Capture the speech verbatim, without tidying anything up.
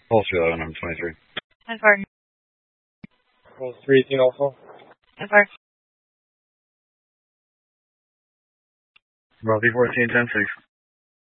Pulse three eleven, number twenty-three. ten four. Pulse three eighteen also. ten four. Bravo fourteen, ten six.